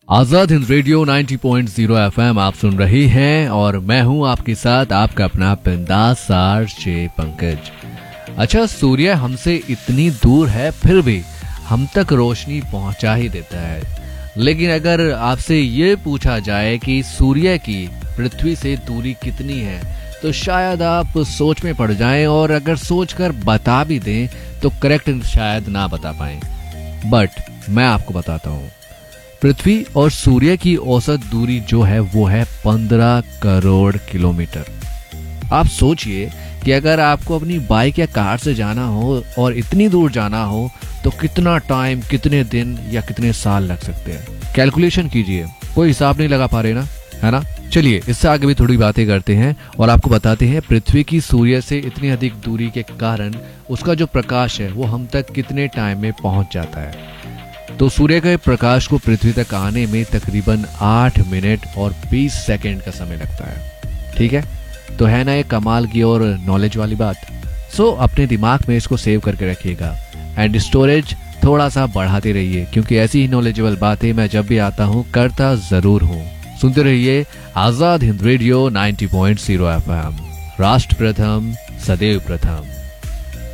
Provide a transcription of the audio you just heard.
Azad Hind radio 90.0 FM आप सुन रही हैं और मैं हूं आपके साथ आपका अपना बिंदास आरजे पंकज। अच्छा, सूर्य हमसे इतनी दूर है फिर भी हम तक रोशनी पहुंचा ही देता है। लेकिन अगर आपसे ये पूछा जाए कि सूर्य की पृथ्वी से दूरी कितनी है तो शायद आप सोच में पड़ जाएं, और अगर सोचकर बता भी दें तो करेक्ट शायद ना बता पाएं। बट मैं आपको बताता हूं, पृथ्वी और सूर्य की औसत दूरी जो है वो है 15 करोड़ किलोमीटर। आप सोचिए कि अगर आपको अपनी बाइक या कार से जाना हो और इतनी दूर जाना हो तो कितना टाइम, कितने दिन या कितने साल लग सकते हैं। कैलकुलेशन कीजिए, कोई हिसाब नहीं लगा पा रहे ना, है ना। चलिए इससे आगे भी थोड़ी बातें करते हैं और आपको बताते हैं पृथ्वी की सूर्य से इतनी अधिक दूरी के कारण उसका जो प्रकाश है वो हम तक कितने टाइम में पहुंच जाता है। तो सूर्य के प्रकाश को पृथ्वी तक आने में तकरीबन 8 मिनट और 20 सेकंड का समय लगता है। ठीक है, तो है ना ये कमाल की और नॉलेज वाली बात। सो अपने दिमाग में इसको सेव करके रखिएगा एंड स्टोरेज थोड़ा सा बढ़ाते रहिए, क्योंकि ऐसी ही नॉलेजेबल बातें मैं जब भी आता हूँ करता जरूर हूँ। सुनते रहिए आजाद हिंद रेडियो 90.0 एफएम। राष्ट्र प्रथम, सदैव प्रथम।